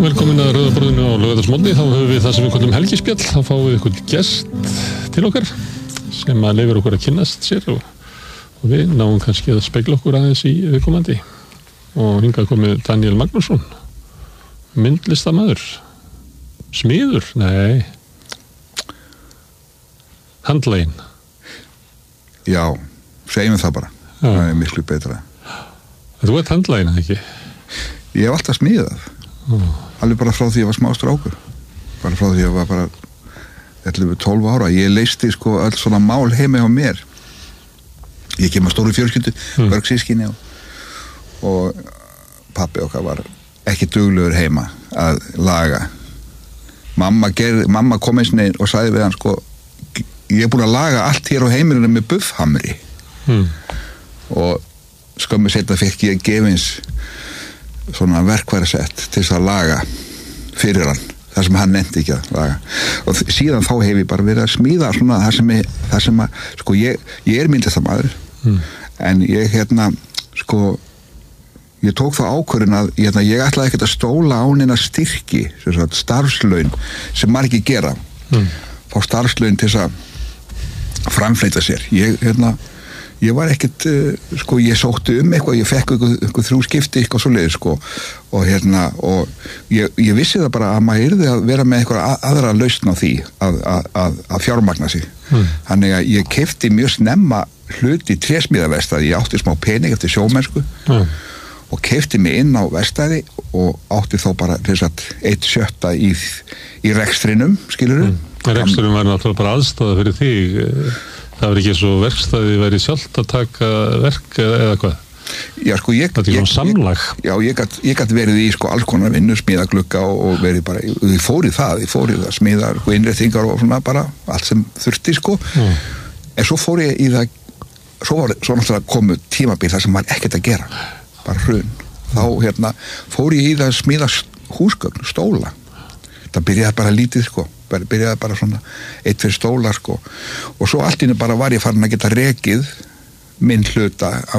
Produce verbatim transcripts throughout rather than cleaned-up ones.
velkomin að Rauða borðinu á laugardagsmorgni. Þá höfum við það sem við kallum helgispjall. Þá fáum við eitthvað gest til okkar sem að leyfir okkur að kynnast sér og, og við náum kannski að spegla okkur aðeins í viðkomandi. Og hingað komið Daniel Magnússon, myndlistarmaður, smiður, nei, handlegin. Já, segjum það bara. Já. Það er miklu betra. Þú ert handlegin, ekki? Ég hef alltaf smíðað. Mm. Alveg bara frá því ég var smá strákur. Bara frá því ég var bara ellefu tólf ára. Ég leysti sko öll svona mál heima hjá mér. Ég kem að stóru fjölskyldu, mm. mörg systkini og, og pabbi okkar var ekki duglegur heima að laga. Mamma, gerð, mamma kom eins og og sagði við hann sko, ég er búin að laga allt hér á heimilinu með buffhamri. Mm. Og skömmu seinna fékk ég gefins svona verkfærasett til þess að laga fyrir hann, það sem hann nefndi ekki að laga. Og síðan þá hef ég bara verið að smíða svona það sem, ég, það sem að, sko ég, ég er myndlistarmaður, mm. en ég hérna, sko, ég tók þá ákvörðun að ég, ég ætlaði ekkert að stóla á neina styrki, starfslaun sem margir gera, mm. fá starfslaun til þess að framfleyta sér. Ég, hérna, ég var ekkert, uh, sko, ég sótti um eitthvað, ég fekk eitthvað, eitthvað þrjú skipti eitthvað svo leið, sko, og hérna, og ég, ég vissi það bara að maður yrði að vera með eitthvað aðra lausn á því að, að, að, að fjármagna sig. Hmm. Þannig að ég keypti mjög snemma hluti trésmíðaverkstæði, ég átti smá pening eftir sjómennsku hmm. og keypti mig inn á verkstæði og átti þó bara þess að eitt sjötta í, í rekstrinum, skilurðu? Hmm. Rekstrinum var náttúrulega bara aðstæða fyrir þig. Það var ekki svo verkstæði verið sjálft að taka verk eða, eða hvað? Já, sko, ég... Þetta er svona samlag. Já, ég gat, ég gat verið í, sko, alls konar vinnu, smíða glugga og, og verið bara, ég fór í það, ég fór í það, smíða, sko, innréttingar og svona bara, allt sem þurfti, sko. Mm. En svo fór ég í það, svo var, svo náttúrulega komu tímabil þar sem var ekkert að gera, bara hrun. Þá, hérna, fór ég í það smíða húsgögn, stóla. Það byrjaði bara lítið, sko. byrjaði bara svona eitt fyrir stólar sko og svo allt inni bara var ég farin að geta rekið minn hluta af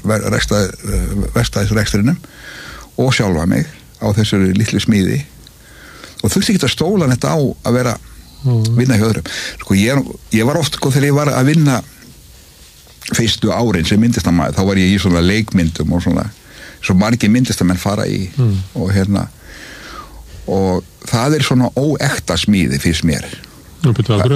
verkstæðisrekstrinum og sjálfa mig á þessari litlu smíði og þurfti ekki að stóla þetta á að vera vinna hjá öðrum sko ég, ég var oft sko þegar ég var að vinna fyrstu árin sem myndlistarmaður þá var ég í svona leikmyndum og svona svo margir myndlistarmenn fara í mm. og hérna og það er svona óekta smíði fyrst mér. Nú, betur,